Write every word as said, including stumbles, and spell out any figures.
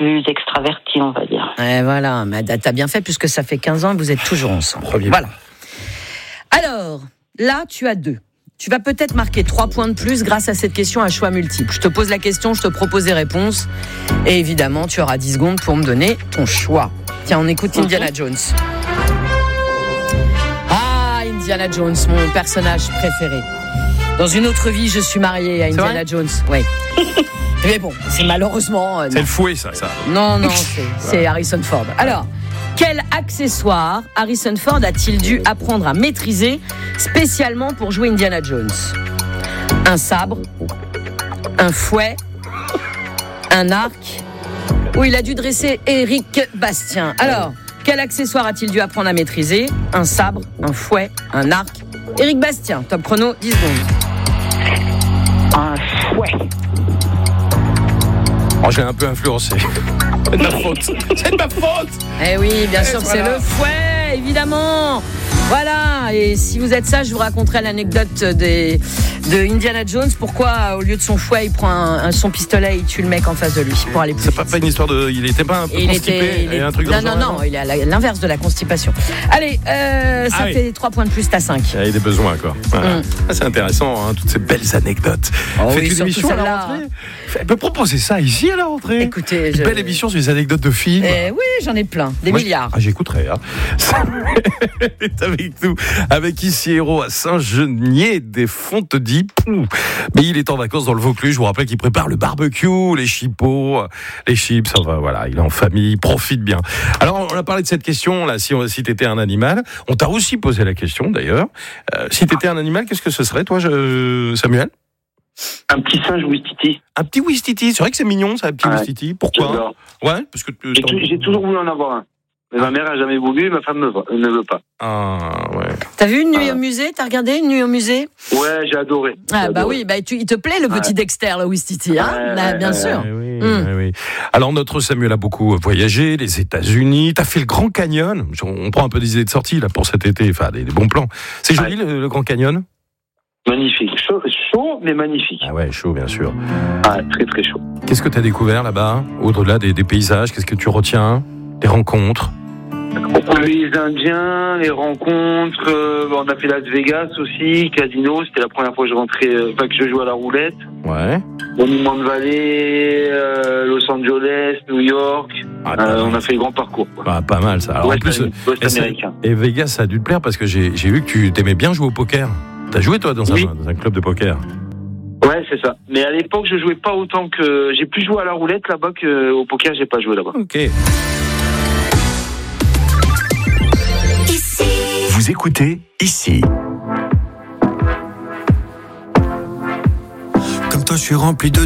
plus extraverti, on va dire. Et voilà, mais t'as bien fait puisque ça fait quinze ans que vous êtes toujours ensemble. Premier voilà. Alors, là, tu as deux. Tu vas peut-être marquer trois points de plus grâce à cette question à choix multiple. Je te pose la question, je te propose des réponses. Et évidemment, tu auras dix secondes pour me donner ton choix. Tiens, on écoute Indiana Jones. Ah, Indiana Jones, mon personnage préféré. Dans une autre vie, je suis mariée à Indiana Jones. Oui. Mais bon, c'est malheureusement... Euh, c'est le fouet, ça, ça. Non, non, c'est, c'est Harrison Ford. Alors, quel accessoire Harrison Ford a-t-il dû apprendre à maîtriser spécialement pour jouer Indiana Jones ? Un sabre, un fouet, un arc, ou il a dû dresser Éric Bastien. Alors, quel accessoire a-t-il dû apprendre à maîtriser ? Un sabre, un fouet, un arc, Éric Bastien. Top chrono, dix secondes. Un fouet. Oh, j'ai un peu influencé. C'est de ma faute. C'est de ma faute. Eh oui, bien Et sûr, voilà. c'est le fouet, évidemment. Voilà, et si vous êtes sage, je vous raconterai l'anecdote des, de Indiana Jones. Pourquoi, au lieu de son fouet, il prend un, un, son pistolet et il tue le mec en face de lui pour aller plus C'est vite. pas, pas une histoire de... Il était pas un peu il constipé était, il et est... un truc Non, dans non, ce genre, non, il est à l'inverse de la constipation. Allez, euh, ça Ah oui. fait trois points de plus, t'as cinq. Il y a des besoins, quoi. Voilà. Mm. Ah, c'est intéressant, hein, toutes ces belles anecdotes. Oh Faites oui, une surtout émission à la celle-là. rentrée. Elle peut proposer ça ici à la rentrée. Écoutez, une je... belle émission sur les anecdotes de films. Eh oui, j'en ai plein, des Moi, milliards. Ah, j'écouterai. Hein. est avec nous, avec ici Héros à Saint-Genier des Fontes-Dies. Mais il est en vacances dans le Vaucluse. Je vous rappelle qu'il prépare le barbecue, les chipots, les chips. Enfin, voilà, il est en famille, il profite bien. Alors, on a parlé de cette question là. Si, si t'étais un animal, on t'a aussi posé la question d'ailleurs. Euh, si t'étais un animal, qu'est-ce que ce serait, toi, je... Samuel ? Un petit singe Ouistiti. Un petit Ouistiti. C'est vrai que c'est mignon, ça, un petit Ouais. Ouistiti. Pourquoi ? J'adore. Ouais, parce que J'ai, tout- j'ai toujours voulu en avoir un. Mais ma mère a jamais voulu, ma femme ne veut, ne veut pas. Ah, ouais. T'as vu une nuit Ah. au musée ? T'as regardé une nuit au musée ? Ouais, j'ai adoré. J'ai Ah bah adoré. oui, bah tu, il te plaît le petit Ouais. Dexter, le Ouistiti, hein ? Ouais, Bah, ouais, bien ouais, sûr. Eh oui, Mm. eh oui. Alors notre Samuel a beaucoup voyagé, les États-Unis. T'as fait le Grand Canyon. On prend un peu des idées de sortie là pour cet été, enfin des, des bons plans. C'est joli Ouais. le, le Grand Canyon. Magnifique. Chaud, chaud, mais magnifique. Ah ouais, chaud bien sûr. Ah, très très chaud. Qu'est-ce que t'as découvert là-bas, au-delà des, des paysages ? Qu'est-ce que tu retiens ? Des rencontres ? Les Indiens, les rencontres, euh, on a fait Las Vegas aussi, casino, c'était la première fois que je rentrais, euh, enfin que je jouais à la roulette. Ouais. Monument de Vallée, euh, Los Angeles, New York, Ah, euh, on a fait le grand parcours. Quoi. bah, pas mal ça. Alors, Ouest, en plus, Ouest et, c'est- américain. et Vegas, ça a dû te plaire parce que j'ai, j'ai vu que tu t'aimais bien jouer au poker. T'as joué toi dans, Oui. un, dans un club de poker ? Ouais, c'est ça. Mais à l'époque, je jouais pas autant que, j'ai plus joué à la roulette là-bas qu'au poker, j'ai pas joué là-bas. Ok. Vous écoutez ici. Comme toi, je suis rempli de